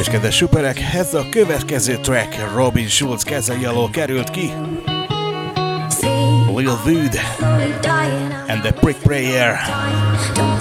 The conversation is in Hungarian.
És kedves superek, ez a következő track Robin Schulz kezei alól került ki. Lil Dude and the Prick Prayer.